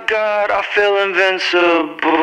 God, I feel invincible.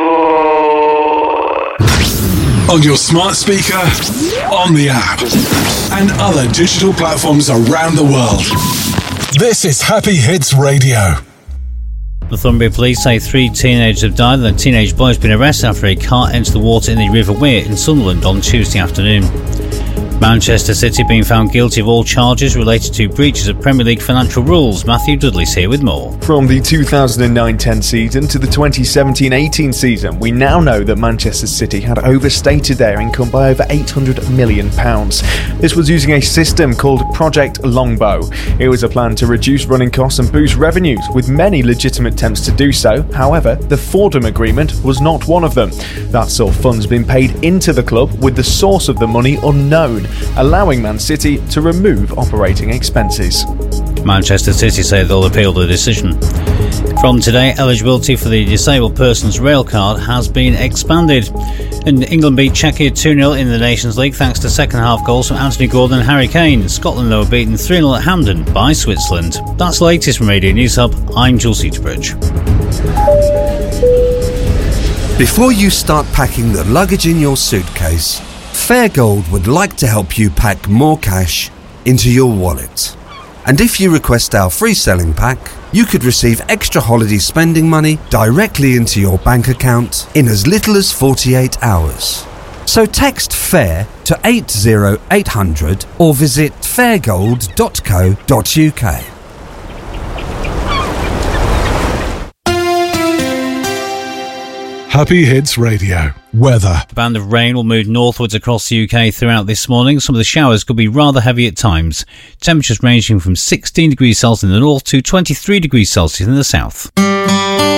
On your smart speaker, on the app, and other digital platforms around the world. This is Happy Hits Radio. Northumbria police say 3 teenagers have died and a teenage boy has been arrested after a car entered the water in the River Wear in Sunderland on Tuesday afternoon. Manchester City being found guilty of all charges related to breaches of Premier League financial rules. Matthew Dudley's here with more. From the 2009-10 season to the 2017-18 season, we now know that Manchester City had overstated their income by over £800 million. This was using a system called Project Longbow. It was a plan to reduce running costs and boost revenues, with many legitimate attempts to do so. However, the Fordham Agreement was not one of them. That saw funds being paid into the club with the source of the money unknown, allowing Man City to remove operating expenses. Manchester City say they'll appeal the decision. From today, eligibility for the disabled person's rail card has been expanded. And England beat Czechia 2-0 in the Nations League thanks to second-half goals from Anthony Gordon and Harry Kane. Scotland, though, were beaten 3-0 at Hampden by Switzerland. That's the latest from Radio News Hub. I'm Jules Eaterbridge. Before you start packing the luggage in your suitcase, Fairgold would like to help you pack more cash into your wallet. And if you request our free selling pack, you could receive extra holiday spending money directly into your bank account in as little as 48 hours. So text FAIR to 80800 or visit fairgold.co.uk. Happy Hits Radio. Weather. A band of rain will move northwards across the UK throughout this morning. Some of the showers could be rather heavy at times. Temperatures ranging from 16 degrees Celsius in the north to 23 degrees Celsius in the south.